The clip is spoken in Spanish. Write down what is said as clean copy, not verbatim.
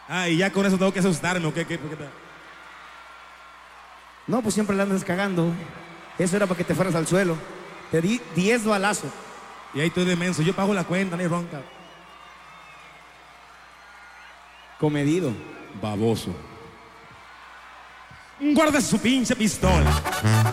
Ah, y ya con eso tengo que asustarme, ¿o qué? ¿Por qué No, pues siempre la andas cagando. Eso era para que te fueras al suelo. Te di 10 balazos. Y ahí estoy de menso. Yo pago la cuenta, ni ronca. Comedido. Baboso. Guarda su pinche pistola.